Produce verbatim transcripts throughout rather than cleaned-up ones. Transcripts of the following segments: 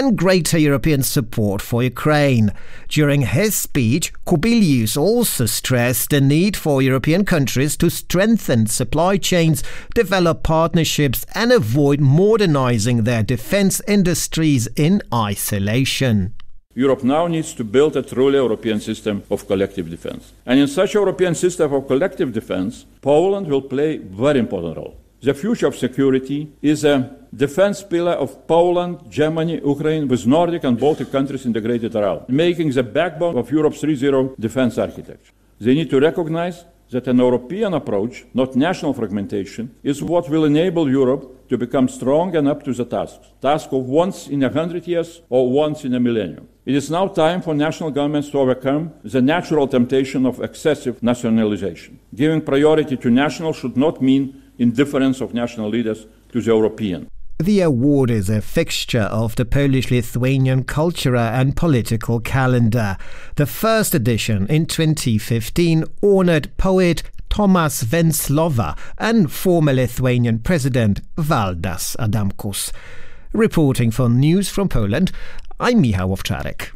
and greater European support for Ukraine. During his speech, Kubilius also stressed the need for European countries to strengthen supply chains, develop partnerships and avoid modernizing their defense industries in isolation. Europe now needs to build a truly European system of collective defense. And in such a European system of collective defense, Poland will play a very important role. The future of security is a defense pillar of Poland, Germany, Ukraine, with Nordic and Baltic countries integrated around, making the backbone of Europe's three point oh defense architecture. They need to recognize that an European approach, not national fragmentation, is what will enable Europe to become strong and up to the task, task of once in a hundred years or once in a millennium. It is now time for national governments to overcome the natural temptation of excessive nationalization. Giving priority to national should not mean indifference of national leaders to the European. The award is a fixture of the Polish-Lithuanian cultural and political calendar. The first edition in twenty fifteen honoured poet Tomas Venclova and former Lithuanian President Valdas Adamkus. Reporting for News from Poland, I'm Michał Owczarek.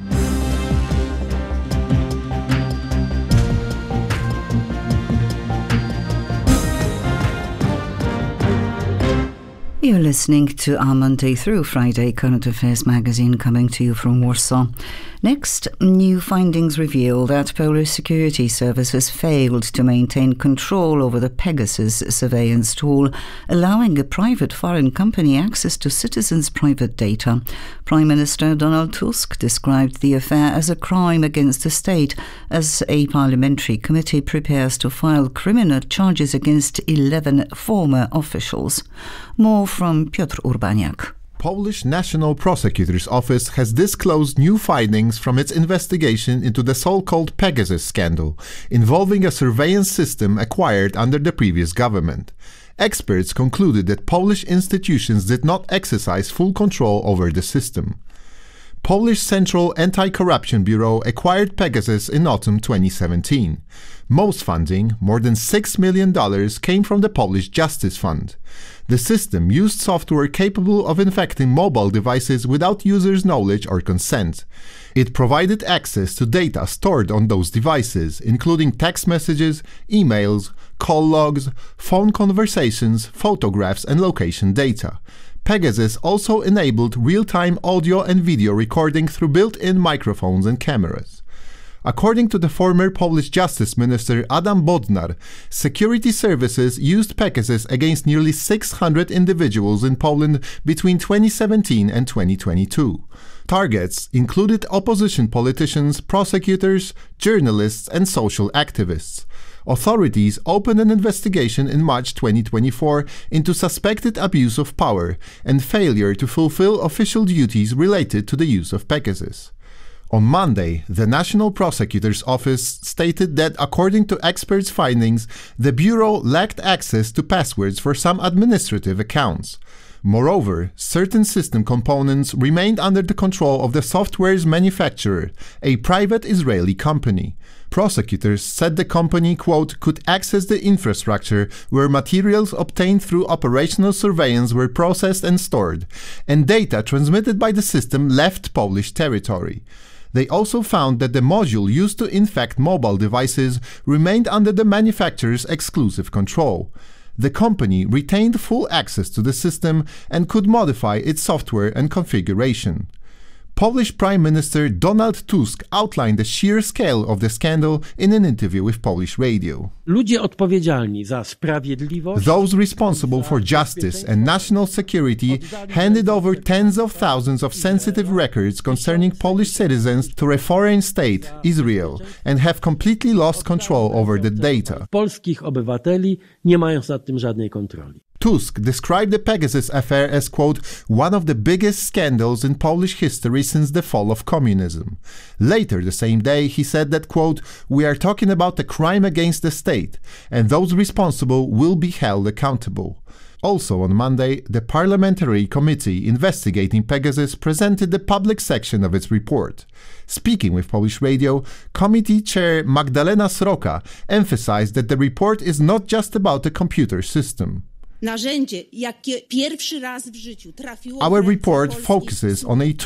You're listening to our Monday through Friday Current Affairs magazine, coming to you from Warsaw. Next, new findings reveal that Polish security services failed to maintain control over the Pegasus surveillance tool, allowing a private foreign company access to citizens' private data. Prime Minister Donald Tusk described the affair as a crime against the state as a parliamentary committee prepares to file criminal charges against eleven former officials. More from Piotr Urbaniak. Polish National Prosecutor's Office has disclosed new findings from its investigation into the so-called Pegasus scandal, involving a surveillance system acquired under the previous government. Experts concluded that Polish institutions did not exercise full control over the system. Polish Central Anti-Corruption Bureau acquired Pegasus in autumn twenty seventeen. Most funding, more than six million dollars, came from the Polish Justice Fund. The system used software capable of infecting mobile devices without users' knowledge or consent. It provided access to data stored on those devices, including text messages, emails, call logs, phone conversations, photographs, and location data. Pegasus also enabled real-time audio and video recording through built-in microphones and cameras. According to the former Polish Justice Minister Adam Bodnar, security services used Pegasus against nearly six hundred individuals in Poland between twenty seventeen and twenty twenty-two. Targets included opposition politicians, prosecutors, journalists, and social activists. Authorities opened an investigation in March twenty twenty-four into suspected abuse of power and failure to fulfill official duties related to the use of Pegasus. On Monday, the National Prosecutor's Office stated that according to experts' findings, the Bureau lacked access to passwords for some administrative accounts. Moreover, certain system components remained under the control of the software's manufacturer, a private Israeli company. Prosecutors said the company, quote, could access the infrastructure where materials obtained through operational surveillance were processed and stored, and data transmitted by the system left Polish territory. They also found that the module used to infect mobile devices remained under the manufacturer's exclusive control. The company retained full access to the system and could modify its software and configuration. Polish Prime Minister Donald Tusk outlined the sheer scale of the scandal in an interview with Polish radio. Ludzie odpowiedzialni za sprawiedliwość, those responsible for justice and national security handed over tens of thousands of sensitive records concerning Polish citizens to a foreign state, Israel, and have completely lost control over the data. Polskich obywateli, nie mając nad tym żadnej kontroli. Tusk described the Pegasus affair as, quote, one of the biggest scandals in Polish history since the fall of communism. Later the same day, he said that, quote, we are talking about a crime against the state, and those responsible will be held accountable. Also on Monday, the parliamentary committee investigating Pegasus presented the public section of its report. Speaking with Polish Radio, committee chair Magdalena Sroka emphasized that the report is not just about the computer system. Our report focuses on a